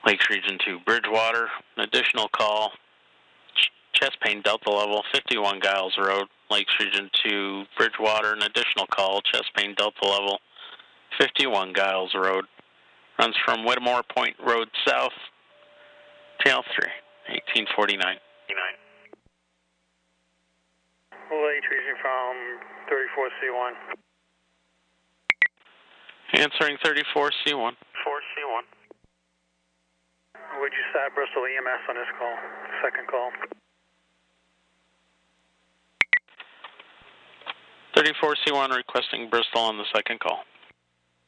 Lakes Region 2, Bridgewater, an additional call. Chest pain delta level, 51 Giles Road, Lakes Region 2, Bridgewater, an additional call. Chest pain delta level, 51 Giles Road. Runs from Whittemore Point Road South, tail 3, 1849. Lakes Region from 34C1. Answering 34C1. 4C1. Would you start Bristol EMS on this call? Second call. 34C1 requesting Bristol on the second call.